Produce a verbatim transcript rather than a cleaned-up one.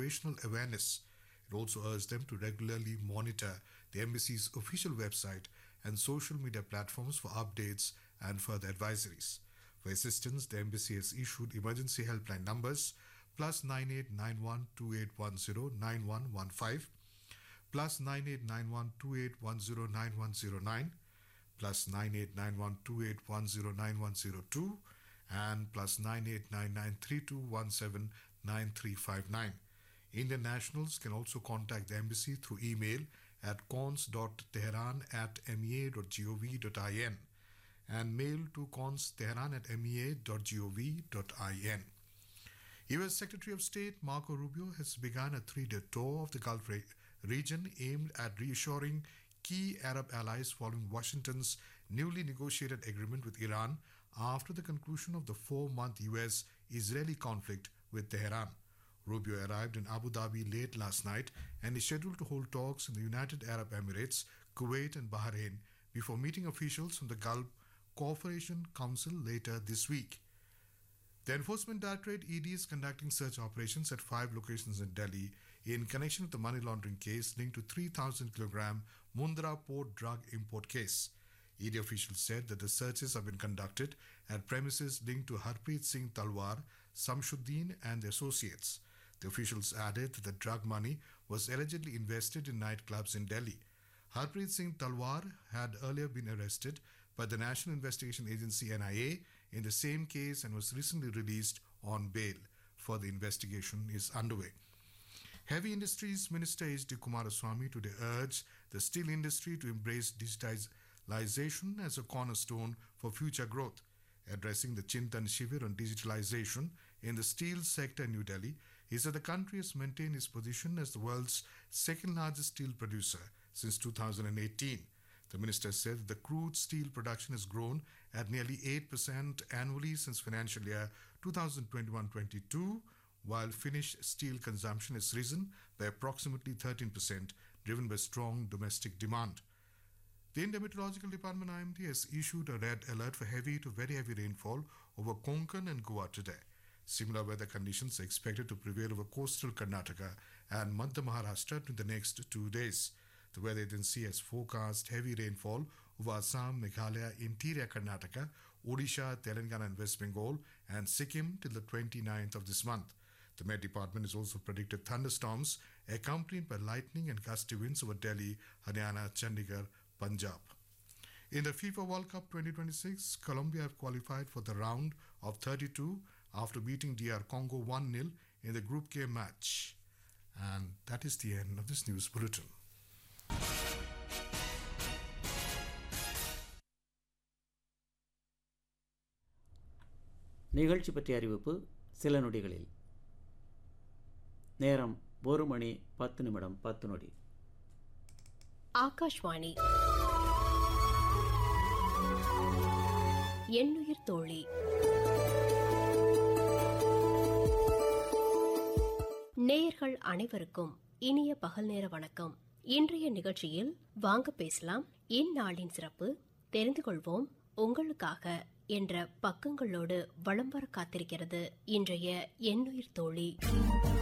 operational awareness. It also urged them to regularly monitor the embassy's official website and social media platforms for updates and further advisories. For assistance, the embassy has issued emergency helpline numbers plus nine eight nine one two eight one zero nine one one five, plus nine eight nine one two eight one zero nine one zero nine, plus nine eight nine one two eight one zero nine one zero two, and plus nine eight nine nine three two one seven nine three five nine. Indian nationals can also contact the embassy through email at cons dot tehran at mea dot gov dot in and mail to constehran at mea dot gov dot in. U S Secretary of State Marco Rubio has begun a three-day tour of the Gulf re- region aimed at reassuring key Arab allies following Washington's newly negotiated agreement with Iran after the conclusion of the four-month U S-Israeli conflict with Tehran. Rubio arrived in Abu Dhabi late last night and is scheduled to hold talks in the United Arab Emirates, Kuwait and Bahrain before meeting officials from the Gulf Cooperation Council later this week. The Enforcement Directorate E D is conducting search operations at five locations in Delhi in connection with the money laundering case linked to three thousand kilogram Mundra port drug import case. E D officials said that the searches have been conducted at premises linked to Harpreet Singh Talwar, Samshuddin and associates. The officials added that the drug money was allegedly invested in nightclubs in Delhi. Harpreet Singh Talwar had earlier been arrested by the National Investigation Agency N I A in the same case and was recently released on bail. Further investigation is underway. Heavy Industries Minister H D Kumaraswamy today urged the steel industry to embrace digitalization as a cornerstone for future growth. Addressing the Chintan Shivir on digitalization in the steel sector in New Delhi, he said the country has maintained its position as the world's second largest steel producer since two thousand eighteen. The minister said that the crude steel production has grown at nearly eight percent annually since financial year two thousand twenty-one twenty-two, while finished steel consumption has risen by approximately thirteen percent, driven by strong domestic demand. The Indian Meteorological Department I M D has issued a red alert for heavy to very heavy rainfall over Konkan and Goa today. Similar weather conditions are expected to prevail over coastal Karnataka and Madhya Maharashtra in the next two days. The weather agency has forecast heavy rainfall over Assam, Meghalaya, interior Karnataka, Odisha, Telangana and West Bengal and Sikkim till the twenty-ninth of this month. The Met Department has also predicted thunderstorms accompanied by lightning and gusty winds over Delhi, Haryana, Chandigarh, Punjab. In the FIFA World Cup twenty twenty-six, Colombia have qualified for the round of thirty-two after beating D R Congo one nil in the Group K match. And that is the end of this news bulletin. நிகழ்ச்சி பற்றிய அறிவிப்பு சில நொடிகளில். நேரம் ஒரு மணி பத்து நிமிடம் பத்து நொடி. ஆகாஷ்வாணி எண்ணுயிர் தோழி. நேயர்கள் அனைவருக்கும் இனிய பகல் நேர வணக்கம். இன்றைய நிகழ்ச்சியில் வாங்க பேசலாம், இந்நாளின் சிறப்பு தெரிந்து கொள்வோம் உங்களுக்காக என்ற பக்கங்களோடு வலம் வர காத்திருக்கிறது இன்றைய எண்ணுயிர் தோழி.